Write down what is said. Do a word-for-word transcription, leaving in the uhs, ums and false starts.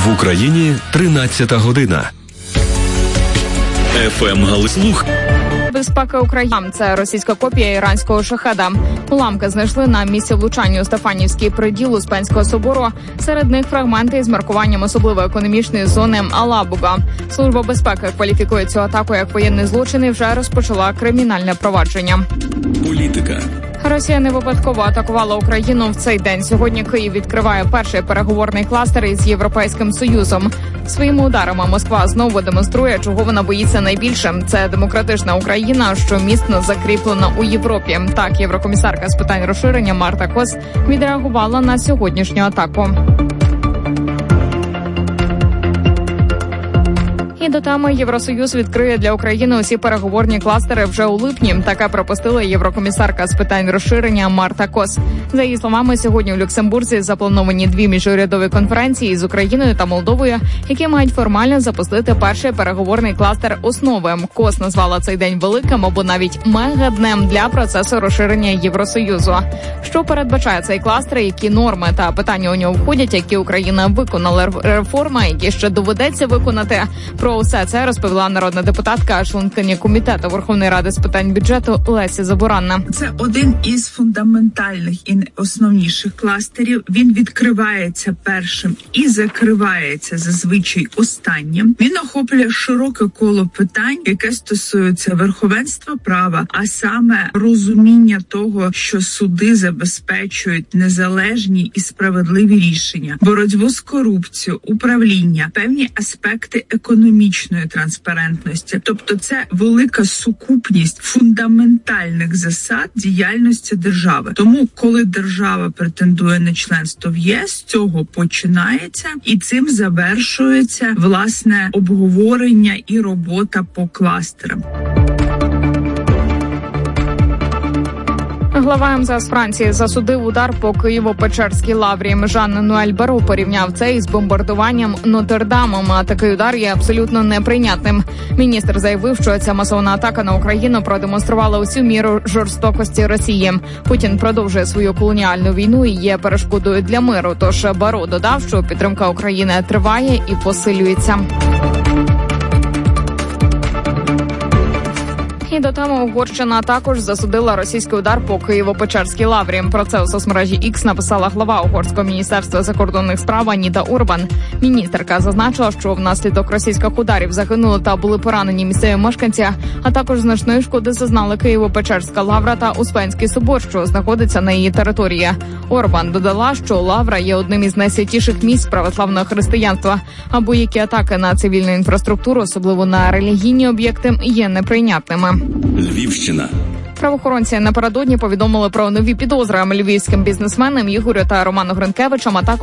В Україні тринадцята година. еф ем Галислух. Безпека України. Це російська копія іранського шахеда. Уламки знайшли на місці влучання у Стефанівський приділ Успенського собору. Серед них фрагменти із маркуванням особливо економічної зони Алабуга. Служба безпеки кваліфікує цю атаку як воєнний злочин і вже розпочала кримінальне провадження. Політика. Росія не випадково атакувала Україну в цей день. Сьогодні Київ відкриває перший переговорний кластер із Європейським Союзом. Своїми ударами Москва знову демонструє, чого вона боїться найбільше. Це демократична Україна, що міцно закріплена у Європі. Так, єврокомісарка з питань розширення Марта Кос відреагувала на сьогоднішню атаку. І до теми Євросоюз відкриє для України усі переговорні кластери вже у липні. Таке пропустила єврокомісарка з питань розширення Марта Кос. За її словами, сьогодні в Люксембурзі заплановані дві міжурядові конференції з Україною та Молдовою, які мають формально запустити перший переговорний кластер основи. Кос назвала цей день великим або навіть мегаднем для процесу розширення Євросоюзу. Що передбачає цей кластер, які норми та питання у нього входять, які Україна виконала реформи, які ще доведеться виконати. Про усе це розповіла народна депутатка, членкиня комітету Верховної Ради з питань бюджету Леся Забуранна. Це один із фундаментальних і основніших кластерів. Він відкривається першим і закривається зазвичай останнім. Він охоплює широке коло питань, яке стосується верховенства права, а саме розуміння того, що суди забезпечують незалежні і справедливі рішення, боротьбу з корупцією, управління, певні аспекти економічної транспарентності. Тобто це велика сукупність фундаментальних засад діяльності держави. Тому, коли держава претендує на членство в ЄС, з цього починається і цим завершується, власне, обговорення і робота по кластерам. Глава ем зе ес Франції засудив удар по Києво-Печерській лаврі. Жан-Нуель Барро порівняв це із бомбардуванням Нотр-Дамом, а такий удар є абсолютно неприйнятним. Міністр заявив, що ця масована атака на Україну продемонструвала усю міру жорстокості Росії. Путін продовжує свою колоніальну війну і є перешкодою для миру. Тож Барро додав, що підтримка України триває і посилюється. І до теми Угорщина також засудила російський удар по Києво-Печерській лаврі. Про це у соцмережі X написала глава Угорського міністерства закордонних справ Аніта Урбан. Міністерка зазначила, що внаслідок російських ударів загинули та були поранені місцеві мешканці, а також значної шкоди зазнали Києво-Печерська лавра та Успенський собор, що знаходиться на її території. Урбан додала, що лавра є одним із найсвятіших місць православного християнства, а будь-які атаки на цивільну інфраструктуру, особливо на релігійні об'єкти, є неприйнятними. Львівщина. Правоохоронці напередодні повідомили про нові підозри львівським бізнесменам Ігорю та Роману Гринкевичам, а також